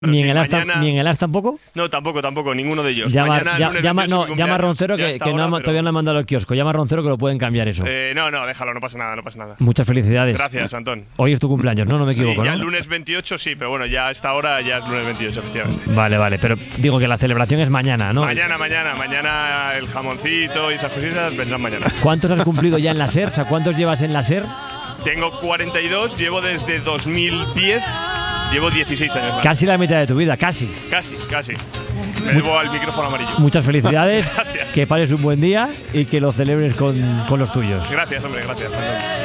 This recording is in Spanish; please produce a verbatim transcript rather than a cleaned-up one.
Ni sí, en, el As, mañana... ¿Ni en el As tampoco? No, tampoco, tampoco, ninguno de ellos. Llama, mañana, ya, lunes llama, veintiocho, no, mi llama a cumpleaños, Roncero ya que, hasta que no, ahora, ha- pero... todavía no le ha mandado al kiosco. Llama a Roncero que lo pueden cambiar eso. Eh, no, no, déjalo, no pasa nada, no pasa nada. Muchas felicidades. Gracias, Antón. Hoy es tu cumpleaños, ¿no? No me equivoco, sí, ya ¿no? el lunes veintiocho sí, pero bueno, ya a esta hora ya es lunes veintiocho, efectivamente. Vale, vale, pero digo que la celebración es mañana, ¿no? Mañana, mañana, mañana el jamoncito y esas cositas vendrán mañana. ¿Cuántos has cumplido ya en la SER? O sea, ¿cuántos llevas en la SER? Tengo cuarenta y dos, llevo desde dos mil diez, llevo dieciséis años más. Casi la mitad de tu vida, casi. Casi, casi. Me debo al micrófono amarillo. Muchas felicidades, Gracias. que pases un buen día y que lo celebres con, con los tuyos. Gracias, hombre, gracias. Antón.